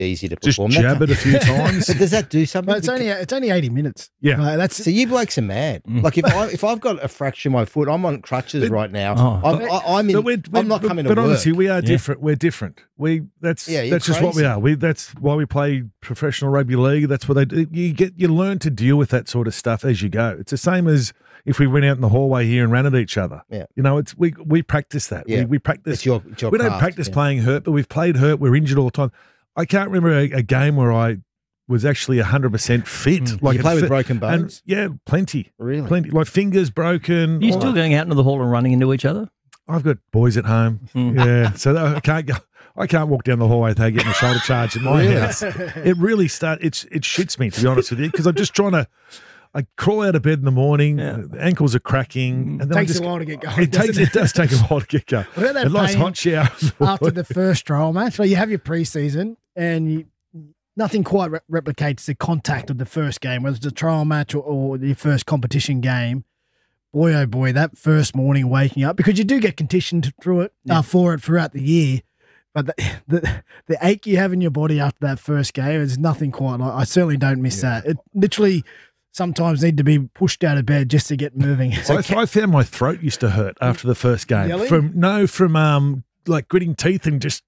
easy to Just perform. jab it a few times. But does that do something? But it's only 80 minutes. Yeah. So you blokes are mad. Like if I've got a fracture in my foot, I'm on crutches right now. I'm not coming to work. But honestly, we are different. We're different. That's just what we are. That's why we play professional rugby league. That's what they do. You learn to deal with that sort of stuff as you go. It's the same as if we went out in the hallway here and ran at each other. Yeah. You know, we practice that. Yeah. We practice. It's your we don't practice playing hurt, but we've played hurt. We're injured all the time. I can't remember a game where I was actually 100% fit. Like you play with broken bones? Yeah, plenty. Really? Plenty. Like fingers broken. Are you still going out into the hall and running into each other? I've got boys at home. Yeah. So I can't walk down the hallway without getting a shoulder charge in my house. It really it shits me, to be honest with you, because I'm just trying to. I crawl out of bed in the morning, the ankles are cracking. And then Takes a while to get going. It does take a while to get going. What about that a nice hot shower after the first trial match? Well, you have your preseason, and nothing quite replicates the contact of the first game, whether it's a trial match or your first competition game. Boy, oh boy, that first morning waking up, because you do get conditioned for it throughout the year. But the ache you have in your body after that first game is nothing quite like. I certainly don't miss that. It literally sometimes need to be pushed out of bed just to get moving. I found my throat used to hurt after the first game. Yelling? From like gritting teeth and just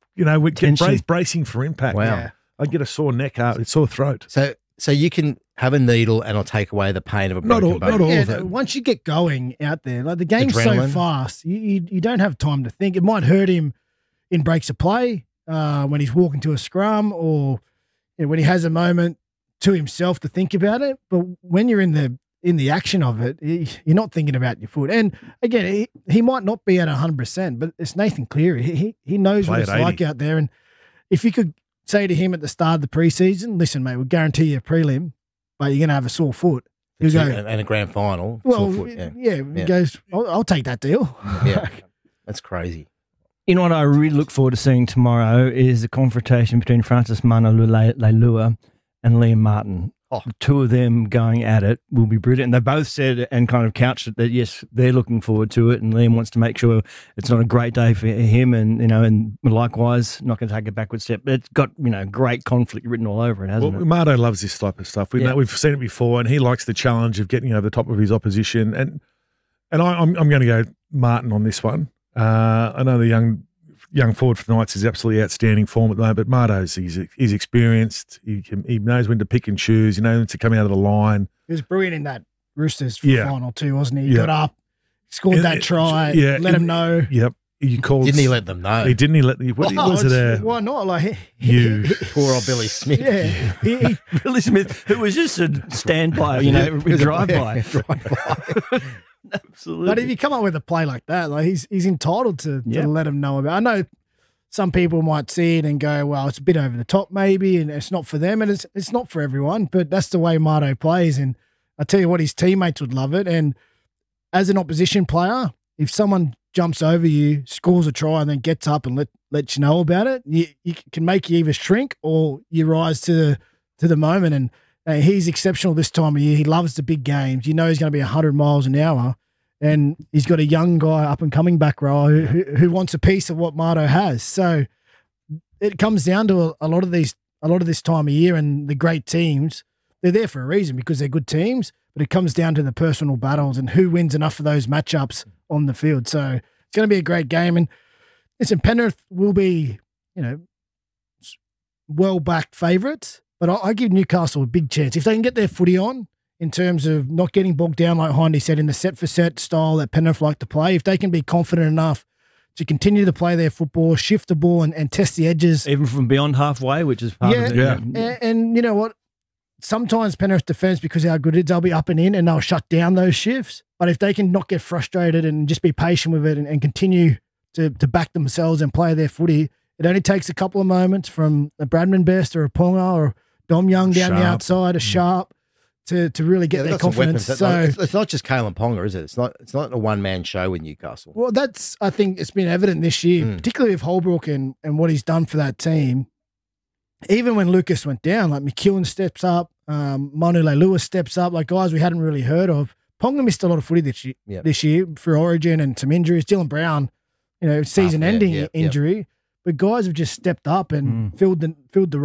bracing for impact. Wow. Yeah. I'd get a sore neck out, a sore throat. So you can have a needle and it'll take away the pain of a broken bone. Not all of it. Once you get going out there, like the game's Adrenaline. so fast, you don't have time to think. It might hurt him in breaks of play, when he's walking to a scrum, or when he has a moment to himself to think about it. But when you're in the action of it, you're not thinking about your foot. And again, he might not be at 100%, but it's Nathan Cleary. He knows what it's like out there. And if you could say to him at the start of the preseason, listen, mate, we'll guarantee you a prelim, but you're going to have a sore foot. And a grand final. Well, sore foot, he goes, I'll take that deal. Yeah, that's crazy. You know what I really look forward to seeing tomorrow is the confrontation between Francis Manu-Leilua and Liam Martin. The two of them going at it will be brilliant. And they both said and kind of couched it that, yes, they're looking forward to it, and Liam wants to make sure it's not a great day for him, and and likewise not going to take a backward step. But it's got great conflict written all over it, hasn't it? Mardo loves this type of stuff. We've seen it before, and he likes the challenge of getting over the top of his opposition. And I'm going to go Martin on this one. I know the young forward for the Knights is absolutely outstanding form at the moment, but Mardo's he's experienced. He knows when to pick and choose. He knows when to come out of the line. He was brilliant in that Roosters final too, wasn't he? He got up, scored that try, let him know. Yep. Didn't he let them know? Didn't he let them know? Why not? Like you poor old Billy Smith. Yeah, Billy Smith, who was just a standby, drive-by. Absolutely. But if you come up with a play like that, like he's entitled to let him know about it. I know some people might see it and go, well, it's a bit over the top maybe, and it's not for them, and it's not for everyone, but that's the way Mardo plays. And I tell you what, his teammates would love it. And as an opposition player, if someone jumps over you, scores a try, and then gets up and let you know about it, you can make you either shrink or you rise to the moment. And he's exceptional this time of year. He loves the big games. You know he's going to be 100 miles an hour, and he's got a young guy up and coming back row who wants a piece of what Mardo has. So it comes down to a lot of this time of year, and the great teams, they're there for a reason because they're good teams, but it comes down to the personal battles and who wins enough of those matchups on the field. So it's going to be a great game. And listen, Penrith will be, well-backed favourites, but I give Newcastle a big chance. If they can get their footy on in terms of not getting bogged down, like Hindy said, in the set-for-set style that Penrith like to play, if they can be confident enough to continue to play their football, shift the ball and test the edges. Even from beyond halfway, which is part of it. Yeah. And you know what? Sometimes Penrith defence, because of how good it is, they'll be up and in and they'll shut down those shifts. But if they can not get frustrated and just be patient with it and continue to back themselves and play their footy, it only takes a couple of moments from a Bradman Best or a Ponga or Dom Young down the outside, a Sharp, to really get their confidence. So it's not just Kalen Ponga, is it? It's not a one-man show with Newcastle. Well, I think it's been evident this year, particularly with Holbrook and what he's done for that team. Even when Lucas went down, like McEwen steps up, Manu Leilua steps up, like guys we hadn't really heard of. Ponga missed a lot of footy this year for Origin and some injuries. Dylan Brown, season-ending injury. But guys have just stepped up and filled the